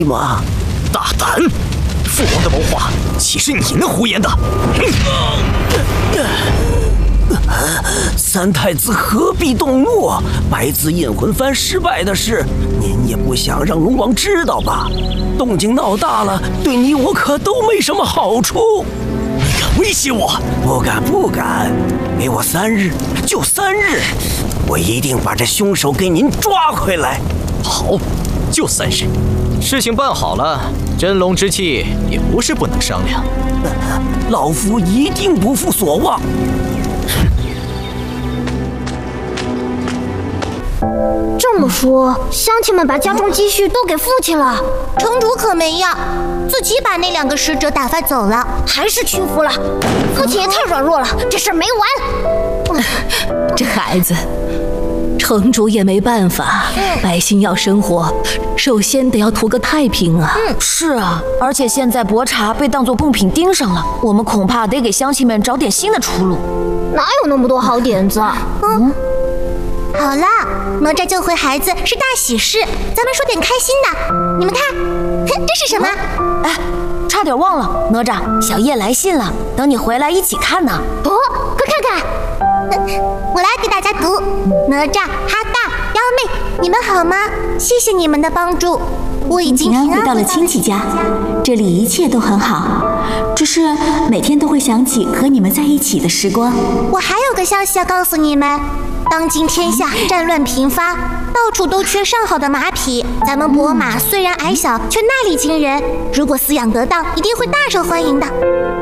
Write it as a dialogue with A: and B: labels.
A: 吗？
B: 大胆！父王的谋划，岂是你能胡言的？
A: 三太子何必动怒？白子引魂幡失败的事，您也不想让龙王知道吧？动静闹大了，对你我可都没什么好处。
B: 你敢威胁我？
A: 不敢，给我3日，就3日，我一定把这凶手给您抓回来。
B: 好，就3日。事情办好了，真龙之气也不是不能商量。
A: 老夫一定不负所望。
C: 这么说，乡亲们把家中积蓄都给父亲了，
D: 城主可没要，自己把那2个使者打发走了，
C: 还是屈服了。父亲也太软弱了，这事儿没完。
E: 这孩子，城主也没办法，百姓要生活，首先得要图个太平啊。
F: 是啊，而且现在薄茶被当作贡品盯上了，我们恐怕得给乡亲们找点新的出路。
C: 哪有那么多好点子？
D: 好了，哪吒救回孩子是大喜事，咱们说点开心的。你们看，这是什么？
F: 哎，差点忘了，哪吒，小叶来信了，等你回来一起看呢。
C: 哦，快看看。
D: 我来给大家读：哪吒、哈大、妖妹，你们好吗？谢谢你们的帮助，我已经平安
G: 回到了亲戚家，这里一切都很好，只是每天都会想起和你们在一起的时光。
D: 我还有个消息要告诉你们。当今天下战乱频发，到处都缺上好的马匹。咱们伯马虽然矮小，却耐力惊人，如果饲养得当，一定会大受欢迎的。